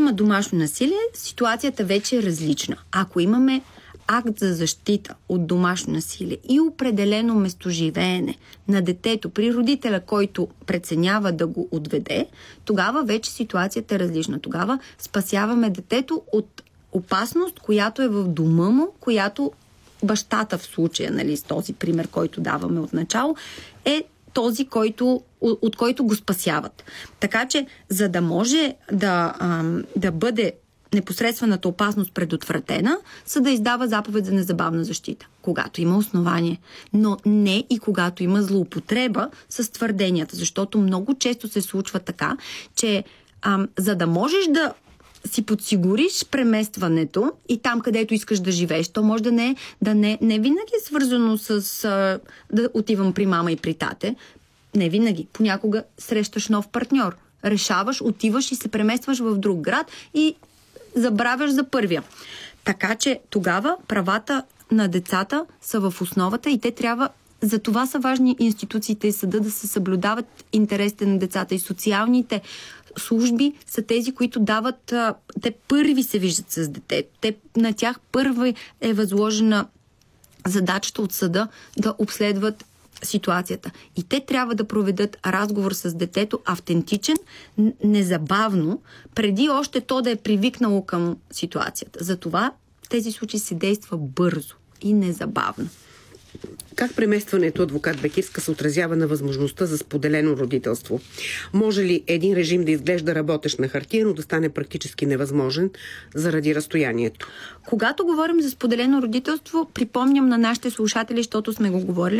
има домашно насилие, ситуацията вече е различна. Ако имаме акт за защита от домашно насилие и определено местоживеене на детето при родителя, който преценява да го отведе, тогава вече ситуацията е различна. Тогава спасяваме детето от опасност, която е в дома му, която бащата в случая, нали, с този пример, който даваме от начало, е този, от който го спасяват. Така че, за да може да бъде непосредствената опасност предотвратена, съда издава заповед за незабавна защита, когато има основание, но не и когато има злоупотреба с твърденията, защото много често се случва така, че за да можеш да си подсигуриш преместването и там, където искаш да живееш, то може да не винаги е свързано с да отивам при мама и при тате. Не винаги. Понякога срещаш нов партньор. Решаваш, отиваш и се преместваш в друг град и забравяш за първия. Така че тогава правата на децата са в основата и те трябва. За това са важни институциите и съда да се съблюдават интересите на децата и социалните служби са тези, които дават. Те първи се виждат с детето. На тях първи е възложена задачата от съда да обследват ситуацията. И те трябва да проведат разговор с детето автентичен, незабавно, преди още то да е привикнало към ситуацията. Затова в тези случаи се действа бързо и незабавно. Как преместването, адвокат Бекирска, се отразява на възможността за споделено родителство? Може ли един режим да изглежда работещ на хартия, но да стане практически невъзможен заради разстоянието? Когато говорим за споделено родителство, припомням на нашите слушатели, защото сме го говорили